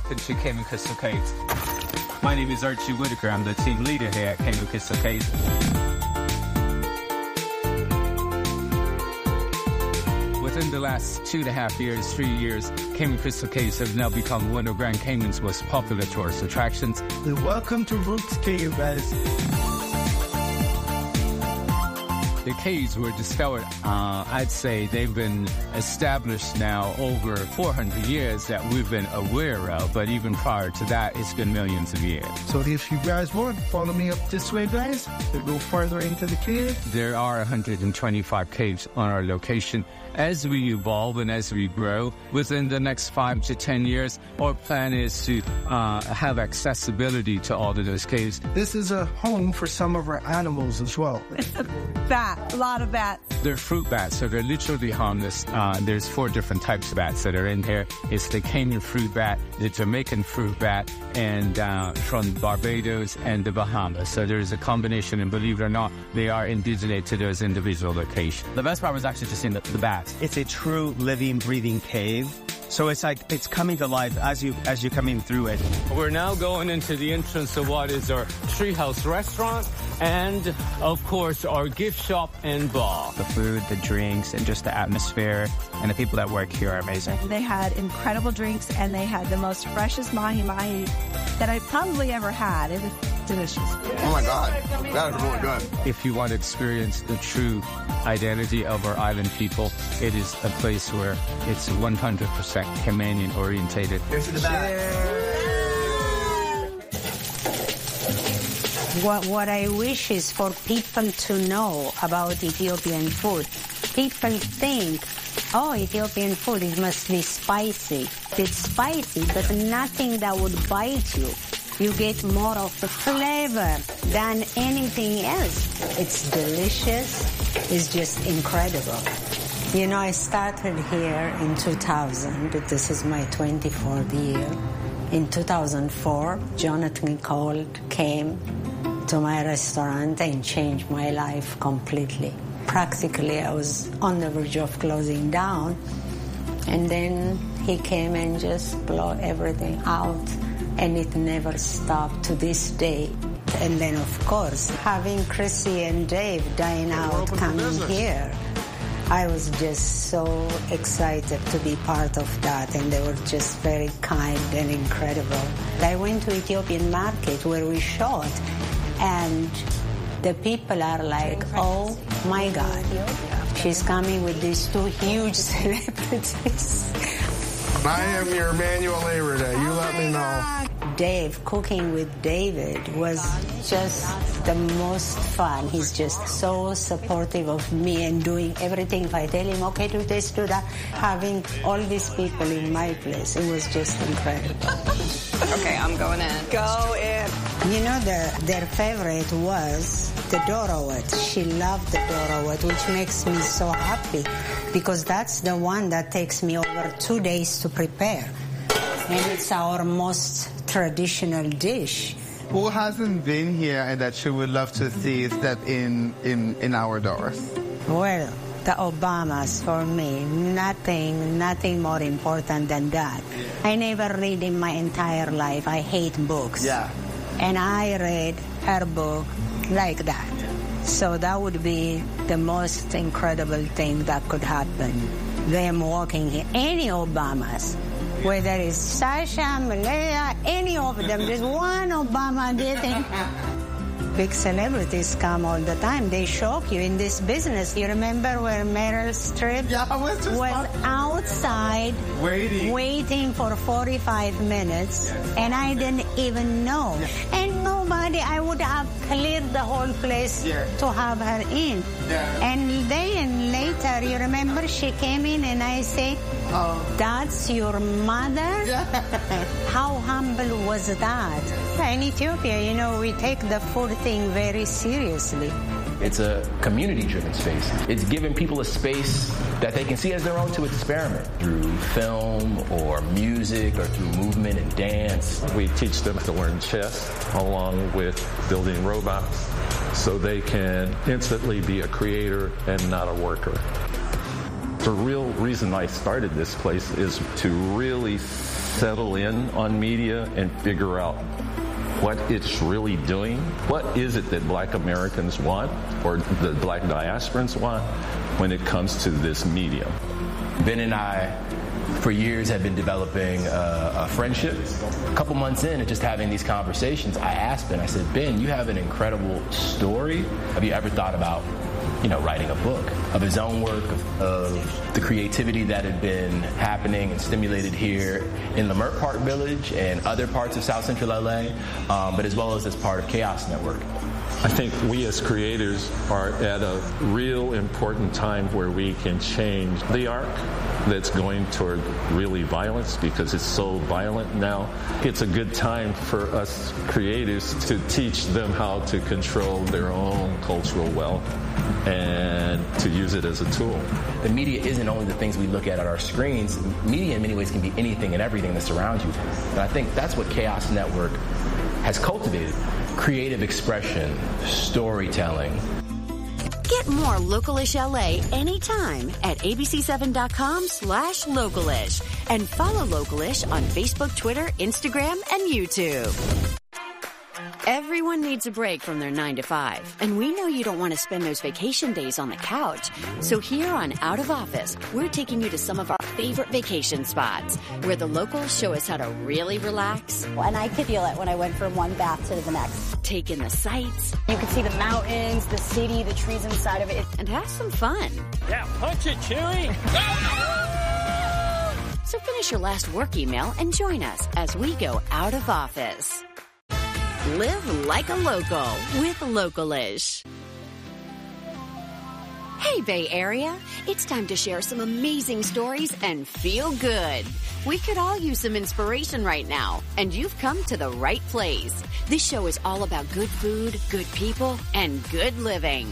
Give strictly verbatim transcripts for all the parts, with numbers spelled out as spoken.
welcome to Cayman Crystal Caves. My name is Archie Whitaker. I'm the team leader here at Cayman Crystal Caves. Within the last two and a half years, three years, Cayman Crystal Caves have now become one of Grand Cayman's most popular tourist attractions. Welcome to Brooks Cave, guys. The caves were discovered, uh, I'd say they've been established now over four hundred years that we've been aware of, but even prior to that, it's been millions of years. So if you guys want, follow me up this way, guys, to go further into the cave. There are one hundred twenty-five caves on our location. As we evolve and as we grow, within the next five to ten years, our plan is to uh, have accessibility to all of those caves. This is a home for some of our animals as well. Bat, a lot of bats. They're fruit bats, so they're literally harmless. Uh, there's four different types of bats that are in here. It's the Cayman fruit bat, the Jamaican fruit bat, and uh, from Barbados and the Bahamas. So there's a combination, and believe it or not, they are indigenous to those individual locations. The best part was actually just seeing the, the bats. It's a true living, breathing cave. So it's like it's coming to life as you as you're coming through it. We're now going into the entrance of what is our Treehouse restaurant and, of course, our gift shop and bar. The food, the drinks, and just the atmosphere and the people that work here are amazing. They had incredible drinks, and they had the most freshest mahi-mahi that I probably ever had. It was delicious. Oh, my God. That was really good. If you want to experience the true identity of our island people, it is a place where it's one hundred percent Caymanian orientated. Here's to the back. What, what I wish is for people to know about Ethiopian food. People think, oh, Ethiopian food, it must be spicy. It's spicy, but nothing that would bite you. You get more of the flavor than anything else. It's delicious. It's just incredible. You know, I started here in two thousand. This is my twenty-fourth year. In two thousand four, Jonathan Cold came to my restaurant and changed my life completely. Practically, I was on the verge of closing down. And then he came and just blew everything out. And it never stopped to this day. And then, of course, having Chrissy and Dave dine out coming here, I was just so excited to be part of that, and they were just very kind and incredible. I went to Ethiopian market where we shot, and the people are like, oh my God, she's coming with these two huge celebrities. I am your Emmanuel Labor Day. You let me know. Dave, cooking with David was just the most fun. He's just so supportive of me and doing everything. If I tell him, okay, do this, do that, having all these people in my place, it was just incredible. Okay, I'm going in. Go in. You know, their, their favorite was the Dorowet. She loved the Dorowet, which makes me so happy because that's the one that takes me over two days to prepare. And it's our most traditional dish. Who hasn't been here and that you would love to see step in, in, in our doors? Well, the Obamas for me, nothing, nothing more important than that. I never read in my entire life. I hate books. Yeah. And I read her book like that. So that would be the most incredible thing that could happen. Them walking here, any Obamas. Whether it's Sasha, Malaya, any of them. There's one Obama dating. Big celebrities come all the time. They shock you in this business. You remember where Meryl Streep yeah, I was, just was outside waiting. waiting for forty-five minutes, and I didn't even know. And nobody, I would have cleared the whole place yeah. to have her in. Yeah. And then later, you remember she came in and I said, oh. That's your mother? Yeah. How humble was that? In Ethiopia, you know, we take the food thing very seriously. It's a community-driven space. It's giving people a space that they can see as their own to experiment through film or music or through movement and dance. We teach them to learn chess along with building robots so they can instantly be a creator and not a worker. The real reason I started this place is to really settle in on media and figure out what it's really doing. What is it that black Americans want or the black diasporans want when it comes to this medium? Ben and I, for years, have been developing a, a friendship. A couple months in and just having these conversations, I asked Ben, I said, Ben, you have an incredible story. Have you ever thought about, you know, writing a book of his own work, of, of the creativity that had been happening and stimulated here in Leimert Park Village and other parts of South Central L A, um, but as well as as part of Chaos Network? I think we as creators are at a real important time where we can change the arc that's going toward really violence, because it's so violent now. It's a good time for us creators to teach them how to control their own cultural wealth and to use it as a tool. The media isn't only the things we look at at our screens. Media in many ways can be anything and everything that surrounds you. And I think that's what Chaos Network has cultivated. Creative expression, storytelling. Get more Localish L A anytime at A B C seven dot com slash Localish. And follow Localish on Facebook, Twitter, Instagram, and YouTube. Everyone needs a break from their nine to five, and we know you don't want to spend those vacation days on the couch. So here on Out of Office, we're taking you to some of our favorite vacation spots where the locals show us how to really relax. And I could feel it when I went from one bath to the next. Take in the sights. You could see the mountains, the city, the trees inside of it. And have some fun. Yeah, punch it, Chewie! So finish your last work email and join us as we go out of office. Live like a local with Localish. Hey, Bay Area. It's time to share some amazing stories and feel good. We could all use some inspiration right now, and you've come to the right place. This show is all about good food, good people, and good living.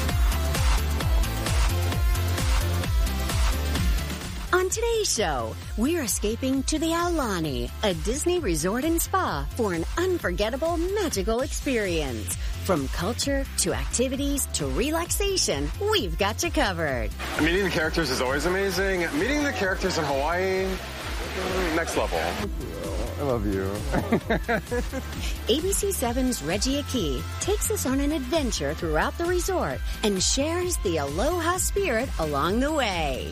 On today's show, we're escaping to the Aulani, a Disney resort and spa, for an unforgettable, magical experience. From culture to activities to relaxation, we've got you covered. Meeting the characters is always amazing. Meeting the characters in Hawaii, next level. I love you. A B C seven's Reggie Aki takes us on an adventure throughout the resort and shares the aloha spirit along the way.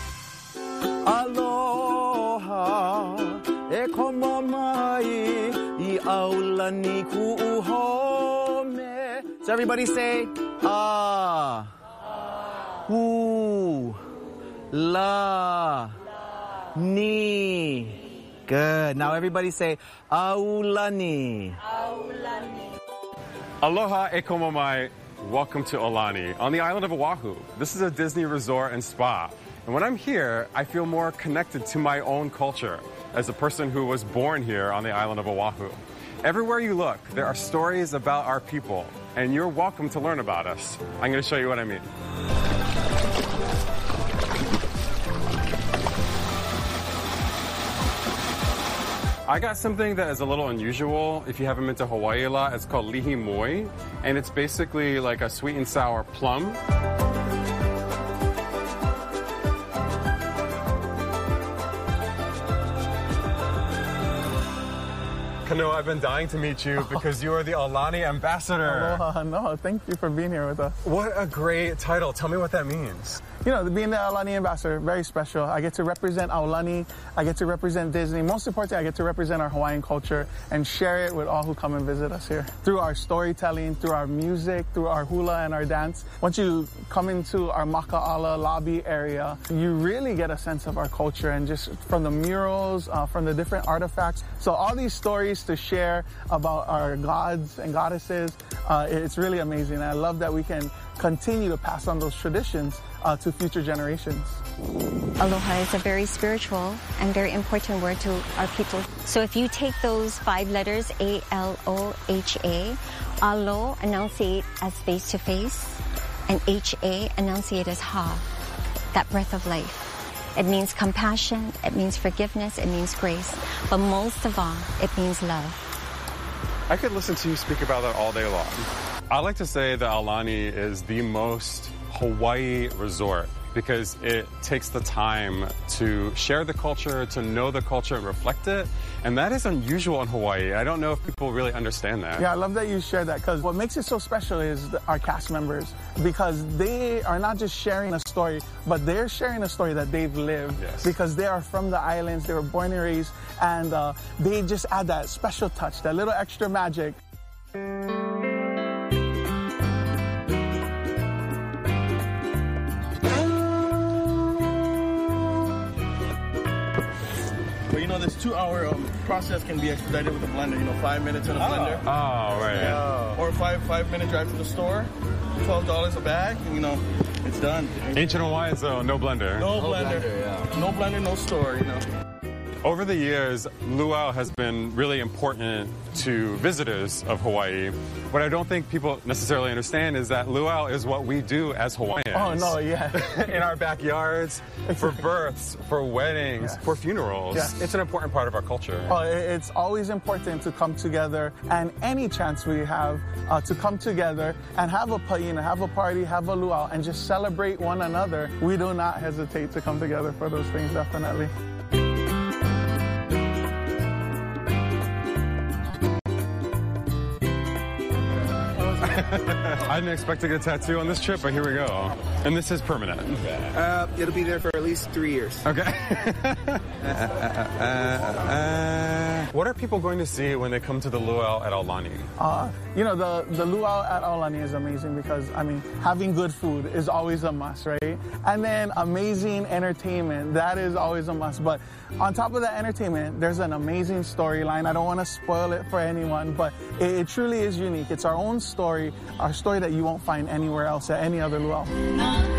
Aloha, e komamai, I aulani ku'uhome. So everybody say, ah, hu, la, ni. Good. Now everybody say, aulani. Aulani. Aloha, e komamai. Welcome to Aulani, on the island of Oahu. This is a Disney resort and spa. And when I'm here, I feel more connected to my own culture as a person who was born here on the island of Oahu. Everywhere you look, there are stories about our people, and you're welcome to learn about us. I'm going to show you what I mean. I got something that is a little unusual. If you haven't been to Hawaii a lot, it's called lihi moi, and it's basically like a sweet and sour plum. Kanoa, I've been dying to meet you because you are the Aulani ambassador. Aloha, no, thank you for being here with us. What a great title. Tell me what that means. You know, being the Aulani ambassador, very special. I get to represent Aulani, I get to represent Disney. Most importantly, I get to represent our Hawaiian culture and share it with all who come and visit us here. Through our storytelling, through our music, through our hula and our dance. Once you come into our Maka'ala lobby area, you really get a sense of our culture, and just from the murals, uh, from the different artifacts. So all these stories to share about our gods and goddesses, uh, it's really amazing. And I love that we can continue to pass on those traditions uh, to future generations. Aloha is a very spiritual and very important word to our people. So if you take those five letters, A L O H A, Alo, enunciate as face to face, and H A, enunciate as Ha, that breath of life. It means compassion, it means forgiveness, it means grace, but most of all, it means love. I could listen to you speak about that all day long. I like to say that Aulani is the most Hawaii resort because it takes the time to share the culture, to know the culture and reflect it. And that is unusual in Hawaii. I don't know if people really understand that. Yeah, I love that you shared that, because what makes it so special is the, our cast members, because they are not just sharing a story, but they're sharing a story that they've lived. Yes. Because they are from the islands, they were born and raised, and uh, they just add that special touch, that little extra magic. But you know, this two-hour um, process can be expedited with a blender. You know, five minutes in a Oh. blender. Oh, right. Yeah. Or five five-minute drive to the store, twelve dollars a bag, and you know, it's done. Ancient Hawaiians, though, no blender. No blender. No blender, no store, you know. Over the years, luau has been really important to visitors of Hawaii. What I don't think people necessarily understand is that luau is what we do as Hawaiians. Oh, no, yeah. In our backyards, for births, for weddings, Yes. for funerals. Yeah. It's an important part of our culture. Oh, it- it's always important to come together, and any chance we have uh, to come together and have a paina, have a party, have a luau, and just celebrate one another, we do not hesitate to come together for those things, definitely. I didn't expect to get a tattoo on this trip, but here we go. And this is permanent. Uh, it'll be there for at least three years. Okay. uh, uh, uh, what are people going to see when they come to the luau at Aulani? Uh, you know, the, the luau at Aulani is amazing because, I mean, having good food is always a must, right? And then amazing entertainment, that is always a must. But on top of that entertainment, there's an amazing storyline. I don't want to spoil it for anyone, but it, it truly is unique. It's our own story, our story that you won't find anywhere else at any other luau.